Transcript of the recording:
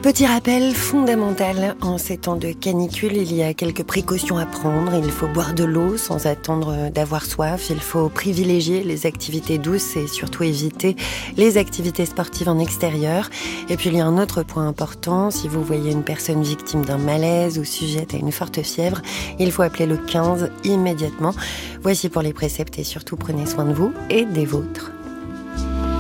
Petit rappel fondamental, en ces temps de canicule, il y a quelques précautions à prendre. Il faut boire de l'eau sans attendre d'avoir soif. Il faut privilégier les activités douces et surtout éviter les activités sportives en extérieur. Et puis il y a un autre point important, si vous voyez une personne victime d'un malaise ou sujette à une forte fièvre, il faut appeler le 15 immédiatement. Voici pour les préceptes et surtout prenez soin de vous et des vôtres.